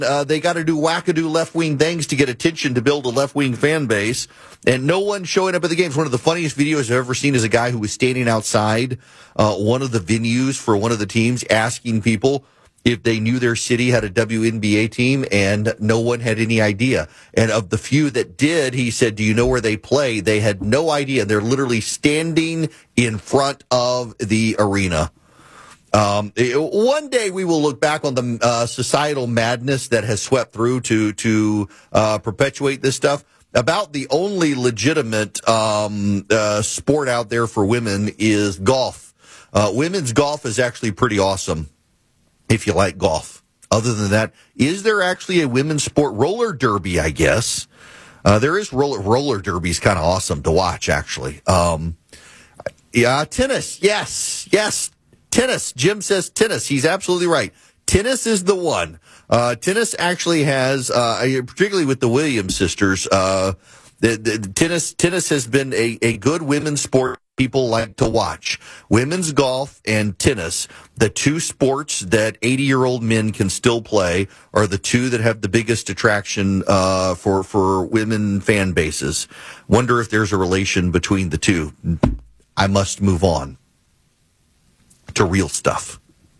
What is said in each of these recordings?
they got to do wackadoo left-wing things to get attention to build a left-wing fan base, and no one showing up at the games. One of the funniest videos I've ever seen is a guy who was standing outside one of the venues for one of the teams asking people if they knew their city had a WNBA team, and no one had any idea. And of the few that did, he said, do you know where they play? They had no idea. They're literally standing in front of the arena. One day we will look back on the societal madness that has swept through to perpetuate this stuff. About the only legitimate sport out there for women is golf. Women's golf is actually pretty awesome if you like golf. Other than that, is there actually a women's sport? Roller derby, I guess. There is roller derby is kind of awesome to watch, actually. Yeah, tennis. Yes. Tennis. Jim says tennis. He's absolutely right. Tennis is the one. Tennis actually has, particularly with the Williams sisters, tennis has been a good women's sport people like to watch. Women's golf and tennis, the two sports that 80-year-old men can still play, are the two that have the biggest attraction for women fan bases. Wonder if there's a relation between the two. I must move on to real stuff.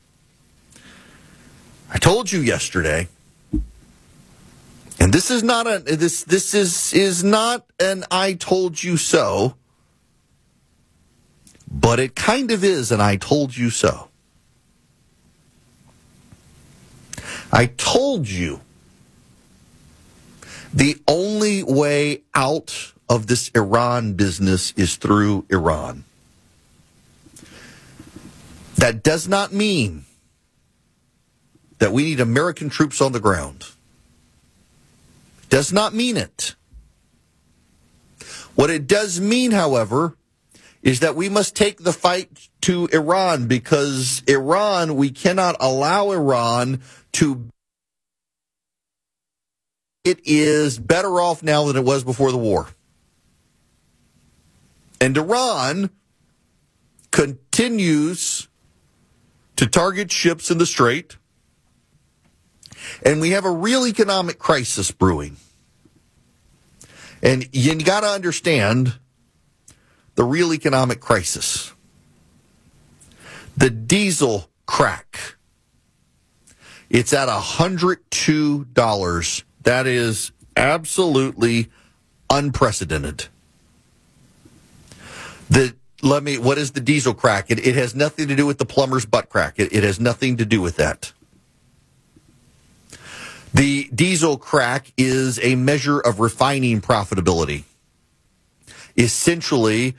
I told you yesterday, and this is not this is not an I told you so, but it kind of is an I told you so. I told you the only way out of this Iran business is through Iran. That does not mean that we need American troops on the ground. Does not mean it. What it does mean, however, is that we must take the fight to Iran, because Iran, we cannot allow Iran to... It is better off now than it was before the war. And Iran continues to target ships in the Strait, and we have a real economic crisis brewing. And you got to understand the real economic crisis. The diesel crack. It's at $102. That is absolutely unprecedented. What is the diesel crack? It has nothing to do with the plumber's butt crack. It has nothing to do with that. The diesel crack is a measure of refining profitability. Essentially,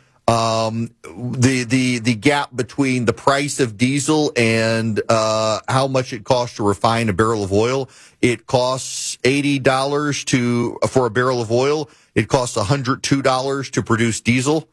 the gap between the price of diesel and how much it costs to refine a barrel of oil. It costs $80 for a barrel of oil. It costs $102 to produce diesel.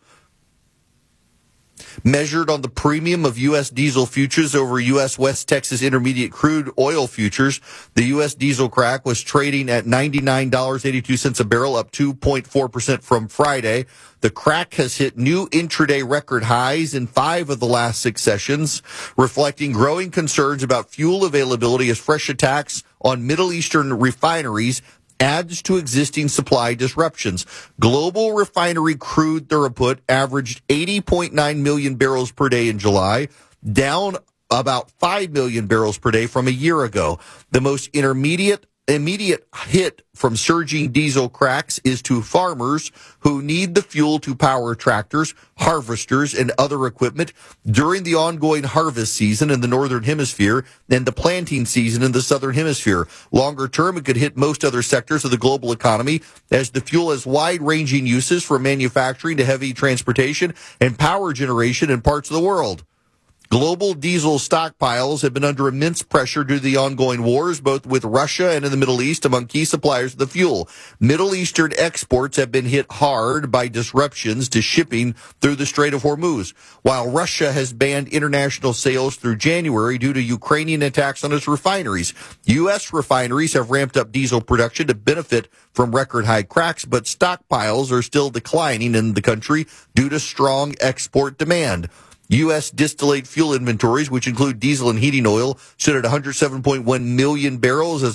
Measured on the premium of U.S. diesel futures over U.S. West Texas Intermediate crude oil futures, the U.S. diesel crack was trading at $99.82 a barrel, up 2.4% from Friday. The crack has hit new intraday record highs in 5 of the last 6 sessions, reflecting growing concerns about fuel availability as fresh attacks on Middle Eastern refineries adds to existing supply disruptions. Global refinery crude throughput averaged 80.9 million barrels per day in July, down about 5 million barrels per day from a year ago. The most immediate hit from surging diesel cracks is to farmers who need the fuel to power tractors, harvesters, and other equipment during the ongoing harvest season in the Northern Hemisphere and the planting season in the Southern Hemisphere. Longer term, it could hit most other sectors of the global economy, as the fuel has wide-ranging uses from manufacturing to heavy transportation and power generation in parts of the world. Global diesel stockpiles have been under immense pressure due to the ongoing wars, both with Russia and in the Middle East, among key suppliers of the fuel. Middle Eastern exports have been hit hard by disruptions to shipping through the Strait of Hormuz, while Russia has banned international sales through January due to Ukrainian attacks on its refineries. U.S. refineries have ramped up diesel production to benefit from record-high cracks, but stockpiles are still declining in the country due to strong export demand. U.S. distillate fuel inventories, which include diesel and heating oil, stood at 107.1 million barrels as